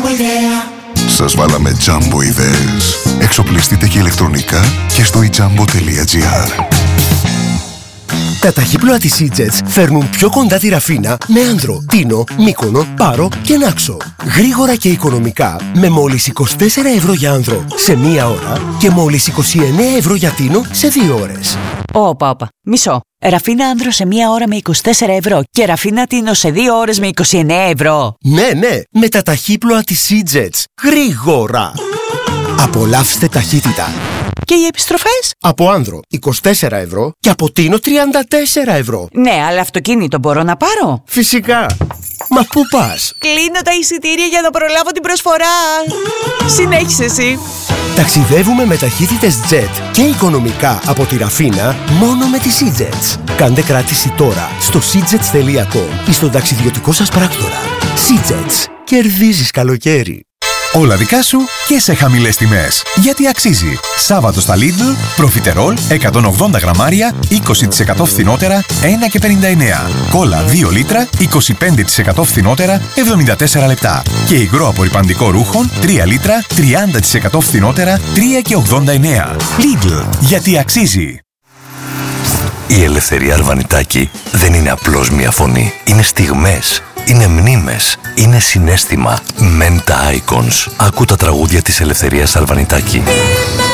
Σας βάλαμε Jumbo ιδέες. Εξοπλιστείτε και ηλεκτρονικά και στο ijambo.gr. Τα ταχύπλοα της Seajets φέρνουν πιο κοντά τη Ραφίνα με Άνδρο, Τίνο, Μύκονο, Πάρο και Νάξο. Γρήγορα και οικονομικά με μόλις 24 ευρώ για Άνδρο σε 1 ώρα και μόλις 29 ευρώ για Τίνο σε 2 ώρες. Όπα, μισό. Ραφίνα Άνδρο σε 1 ώρα με 24 ευρώ και Ραφίνα Τίνο σε 2 ώρες με 29 ευρώ. Ναι, με τα ταχύπλοα της Seajets. Γρήγορα! Απολαύστε ταχύτητα. Και οι επιστροφές? Από Άνδρο 24 ευρώ και από Τίνο 34 ευρώ. Ναι, αλλά αυτοκίνητο μπορώ να πάρω? Φυσικά. Μα πού πας? Κλείνω τα εισιτήρια για να προλάβω την προσφορά. Συνέχισε εσύ. Ταξιδεύουμε με ταχύτητες jet και οικονομικά από τη Ραφίνα μόνο με τη Seajets. Κάντε κράτηση τώρα στο seajets.com ή στον ταξιδιωτικό σας πράκτορα. Seajets. Κερδίζεις καλοκαίρι. Όλα δικά σου και σε χαμηλές τιμές. Γιατί αξίζει. Σάββατο στα Lidl, προφιτερόλ 180 γραμμάρια, 20% φθηνότερα, 1,59. Κόλλα 2 λίτρα, 25% φθηνότερα, 74 λεπτά. Και υγρό απορρυπαντικό ρούχων, 3 λίτρα, 30% φθηνότερα, 3,89. Lidl, γιατί αξίζει. Η Ελευθερία Αρβανιτάκη δεν είναι απλώς μια φωνή. Είναι στιγμές. Είναι μνήμες, είναι συναίσθημα. Menta Icons. Ακού τα τραγούδια της Ελευθερίας Αρβανιτάκη.